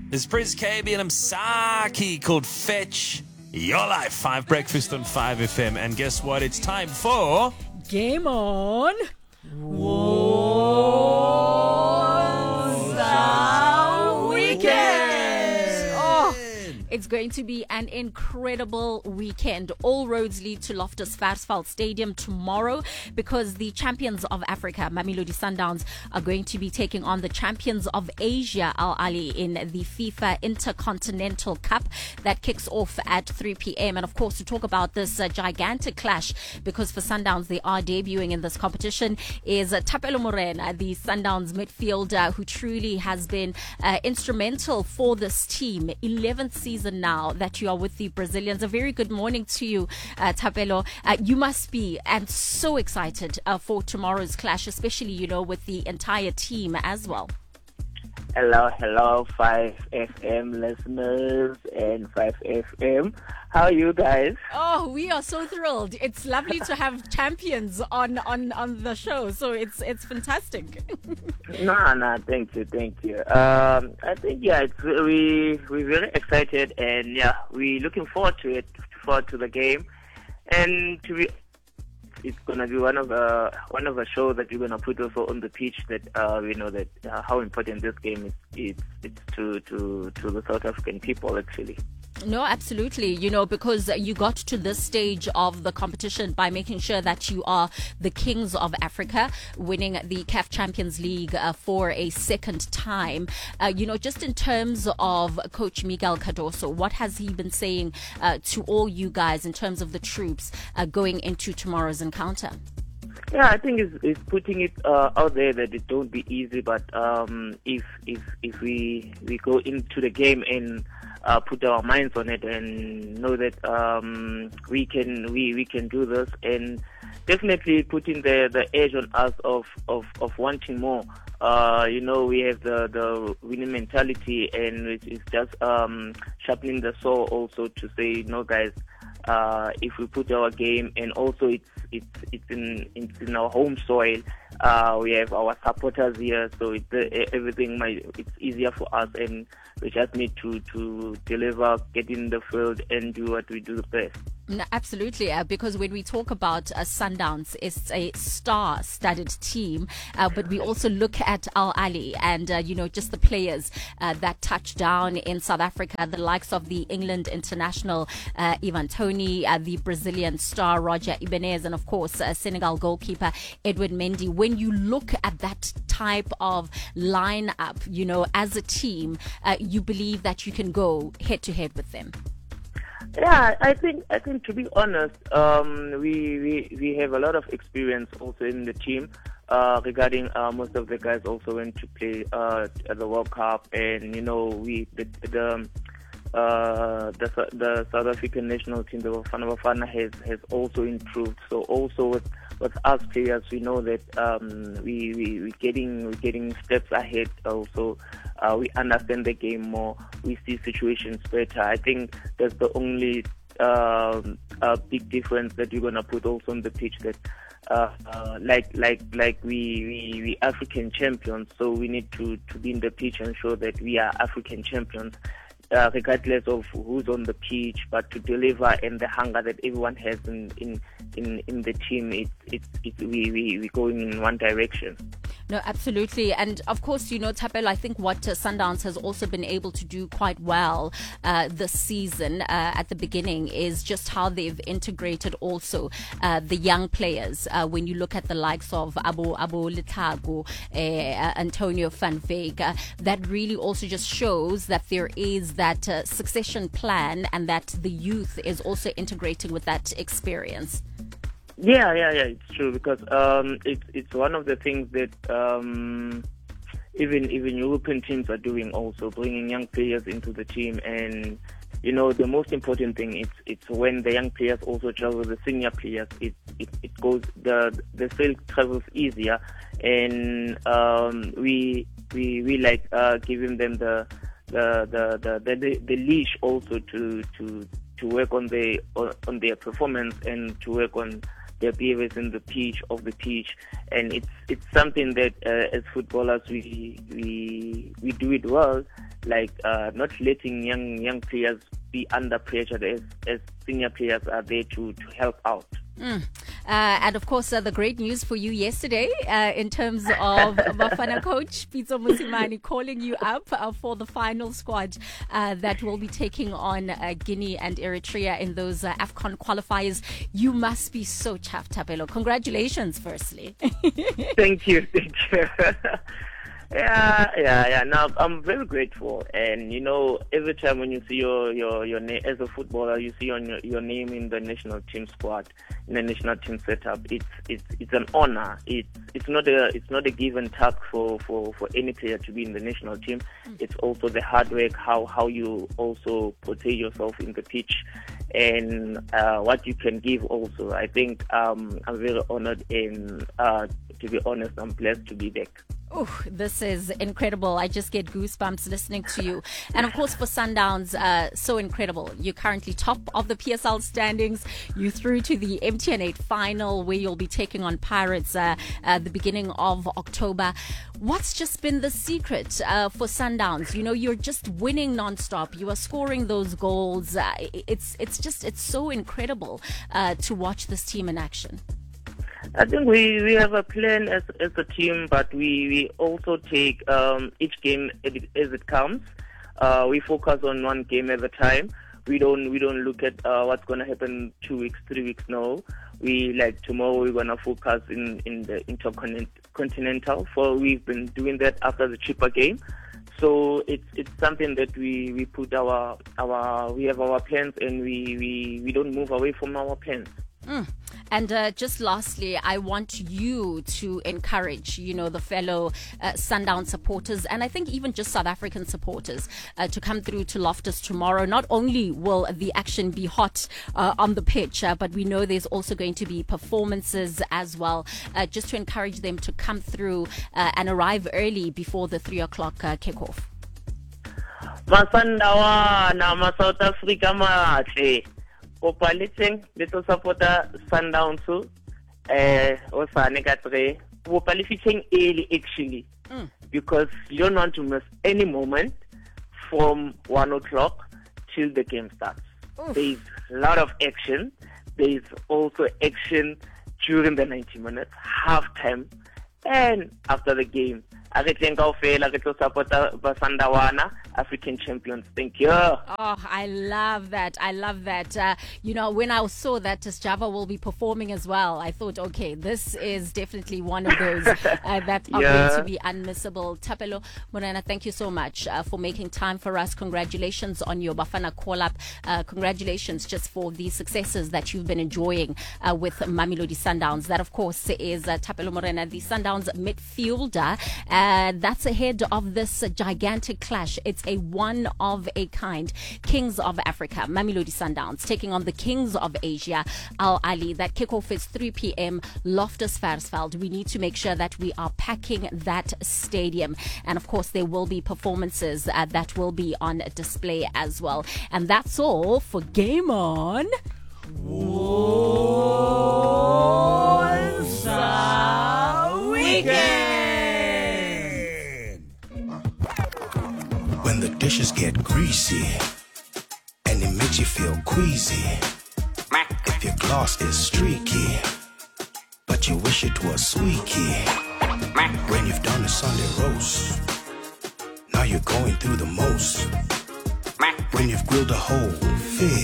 It's Prince KB and Msaki called Fetch Your Life. 5 Breakfast on 5 FM. And guess what? It's time for Game On. Weekend. It's going to be an incredible weekend. All roads lead to Loftus Versfeld Stadium tomorrow because the champions of Africa, Mamelodi Sundowns, are going to be taking on the champions of Asia, Al Ahly, in the FIFA Intercontinental Cup that kicks off at 3 p.m. And of course, to talk about this gigantic clash, because for Sundowns, they are debuting in this competition, is Thapelo Morena, the Sundowns midfielder who truly has been instrumental for this team. 11th season now that you are with the Brazilians. A very good morning to you, Thapelo. You must be and so excited for tomorrow's clash, especially, with the entire team as well. Hello, 5FM listeners and 5FM. How are you guys? Oh, we are so thrilled. It's lovely to have champions on the show. So it's fantastic. No, thank you. I think we're very excited, and we're looking forward to it, forward to the game, and it's gonna be one of the shows that we're gonna put also on the pitch, that we know that how important this game is to the South African people actually. No, absolutely. Because you got to this stage of the competition by making sure that you are the kings of Africa, winning the CAF Champions League for a second time. Just in terms of Coach Miguel Cardoso, what has he been saying to all you guys in terms of the troops going into tomorrow's encounter? Yeah, I think it's putting it out there that it don't be easy, but if we go into the game and put our minds on it and know that we can do this, and definitely putting the edge on us of wanting more. We have the winning mentality, and it's just sharpening the saw also to say, no guys, if we put our game, and also it's in our home soil. We have our supporters here, so it's easier for us, and we just need to deliver, get in the field, and do what we do the best. No, absolutely, because when we talk about Sundowns, it's a star-studded team, but we also look at Al Ahly and, just the players that touch down in South Africa, the likes of the England international Ivan Toney, the Brazilian star Roger Ibanez, and of course Senegal goalkeeper Edwin Mendy. When you look at that type of lineup, as a team, you believe that you can go head-to-head with them? Yeah, I think to be honest, we have a lot of experience also in the team regarding most of the guys also went to play at the World Cup, and the South African national team, the Bafana Bafana, has also improved. So also with us players, we know that we're getting steps ahead. Also, we understand the game more. We see situations better. I think that's the only big difference that you're gonna put also on the pitch. That like we African champions, so we need to be in the pitch and show that we are African champions. Regardless of who's on the pitch, but to deliver, and the hunger that everyone has in the team, we going in one direction. No, absolutely. And of course, Thapelo, I think what Sundowns has also been able to do quite well this season at the beginning is just how they've integrated also the young players. When you look at the likes of Abo Letago, Antonio van Veek, that really also just shows that there is that succession plan, and that the youth is also integrating with that experience. Yeah, it's true, because it's one of the things that even European teams are doing, also bringing young players into the team. And the most important thing, it's when the young players also travel with the senior players, it goes, the sale travels easier, and we like giving them the leash also to work on their performance, and to work on their behaviors in the pitch, and it's something that as footballers we do it well, not letting young players be under pressure as senior players are there to help out. And of course, the great news for you yesterday in terms of Bafana coach Pitso Mosimane calling you up for the final squad that will be taking on Guinea and Eritrea in those AFCON qualifiers. You must be so chuffed, Thapelo. Congratulations, firstly. Thank you. Yeah. Now I'm very grateful, and every time when you see your name as a footballer, you see your name in the national team squad, in the national team setup. It's an honor. It's not a given task for any player to be in the national team. It's also the hard work, how you also portray yourself in the pitch, and what you can give also. I think I'm very honored, and to be honest, I'm blessed to be back. Oh, this is incredible. I just get goosebumps listening to you. And of course, for Sundowns, so incredible. You're currently top of the PSL standings. You through to the MTN 8 final where you'll be taking on Pirates at the beginning of October. What's just been the secret for Sundowns? You're just winning nonstop. You are scoring those goals. It's so incredible to watch this team in action. I think we have a plan as a team, but we also take each game as it comes. We focus on one game at a time. We don't look at what's going to happen 2 weeks, 3 weeks. No, tomorrow we're going to focus in the intercontinental. For we've been doing that after the Chippa game. So it's something that we put we have our plans, and we don't move away from our plans. And just lastly, I want you to encourage, the fellow Sundown supporters, and I think even just South African supporters, to come through to Loftus tomorrow. Not only will the action be hot on the pitch, but we know there's also going to be performances as well, just to encourage them to come through and arrive early before the 3 o'clock kickoff. Masandawana, ma South Africa matle. Opaliting little supporter Sundown too. Osane Gatre. Opaliting early actually. Because you don't want to miss any moment from 1 o'clock till the game starts. There's a lot of action. There's also action during the 90 minutes, half time, and after the game. African champions. Thank you. Oh, I love that. When I saw that Java will be performing as well, I thought, okay, this is definitely one of those that are going to be unmissable. Thapelo Morena, thank you so much for making time for us. Congratulations on your Bafana call-up. Congratulations just for the successes that you've been enjoying with Mamelodi Sundowns. That, of course, is Thapelo Morena, the Sundowns midfielder. That's ahead of this gigantic clash. It's a one-of-a-kind Kings of Africa, Mamelodi Sundowns, taking on the Kings of Asia, Al Ali. That kickoff is 3 p.m. Loftus Versfeld. We need to make sure that we are packing that stadium. And of course, there will be performances that will be on display as well. And that's all for Game On. Weekend. When the dishes get greasy and it makes you feel queasy, if your gloss is streaky but you wish it was squeaky, when you've done a Sunday roast, now you're going through the most, when you've grilled a whole fish